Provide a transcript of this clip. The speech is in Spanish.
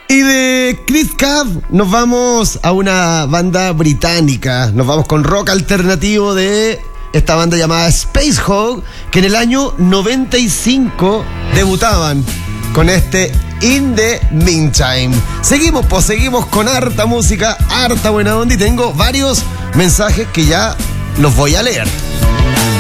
Y de Chris Cab nos vamos a una banda británica. Nos vamos con rock alternativo de esta banda llamada Space Hog, que en el año 95 debutaban con este In the Meantime. Seguimos con harta música, harta buena onda, y tengo varios mensajes que ya los voy a leer.